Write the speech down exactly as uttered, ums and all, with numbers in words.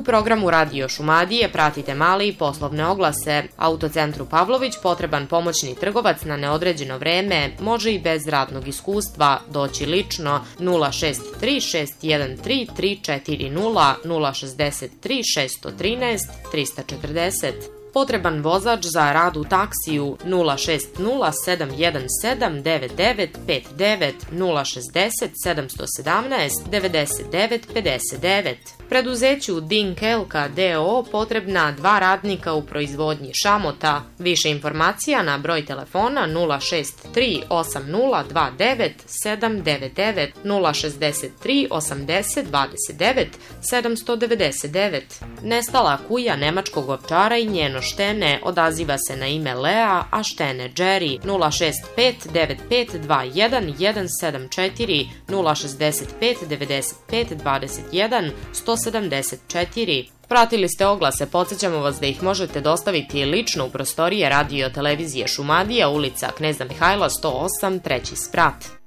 programu Radio Šumadije pratite male i poslovne oglase. Autocentru Pavlović potreban pomoćni trgovac na neodređeno vreme može i bez radnog iskustva doći lično nula šest tri šest jedan tri tri četiri nula nula šest tri šest jedan tri tri četiri nula. Potreban vozač za rad u taksiju nula šest nula sedam jedan sedam devet devet pet devet nula šest nula sedam jedan sedam devet devet pet devet. Preduzeću Dink Elka d o o potrebna dva radnika u proizvodnji šamota. Više informacija na broj telefona nula šest tri osam nula dva devet sedam devet devet nula šest tri osam deset dvadeset devet sedamsto devedeset devet. Nestala kuja nemačkog ovčara i njeno štene odaziva se na ime Lea, a štene Jerry nula šest pet devet pet dva jedan jedan sedam četiri nula šest pet devedeset pet dvadeset jedan sto sedamdeset četiri. Pratili ste oglase, podsjećamo vas da ih možete dostaviti lično u prostorije Radio televizije Šumadija, ulica Kneza Mihajla sto osam, treći sprat.